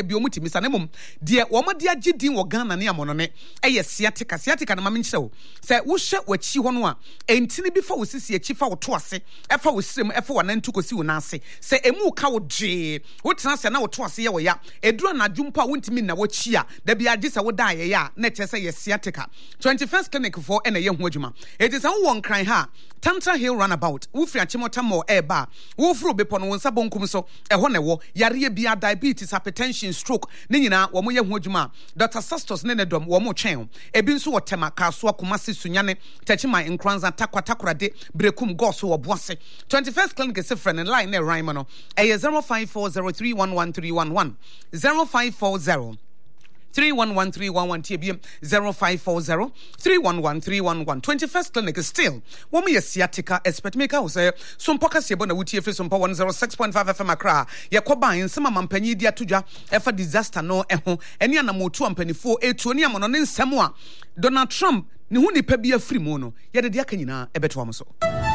bi omutimi sanemum de womade agidin wo Ghana ne amonone eye sciatica na mame nkyerɛ wo sɛ wo hye wachi ho no a entini bi fa wo sisi achi fa wo to ase ɛfa wo sirem ɛfa wo nantu kosi wo nase sɛ emu ka wo dwe wo tena sɛ na wo to ase ye wo ya eduro na dwumpa wo ntimi na wo chi a da bi agi sɛ wo da ye ya na kyerɛ sɛ ye sciatica 21st clinic for ɛna ye ho adwuma it is an won kran ha Tantra Hill Runabout wo firi achimota mo eba wo furu bepo no wonsa bonkum so ɛhɔ na ɛwɔ yare bia diabetes hypertension stroke ne nyina wo mo ye ho adwuma Dr. Sastos ne nedom wo mo twɛn ebi nso wo tema kaso akomase sunyane tachima nkranza takwatakrade brekum goso wo boase 21st clinic se friend line na rhyme no ɛyɛ 0540311311 0540 3113111 TBM 0540 3113111 21st clinic is still one me sciatica expert maker who say some podcast yebo na wutie free some 106.5 FM Accra ye koba nsema mampanyi dia todwa efa disaster no eho eni anamotu ampanifo etu oni amono ne nsɛm a Donald Trump ne hu nipa bi afiri mu no ye de aka nyina ebeto am so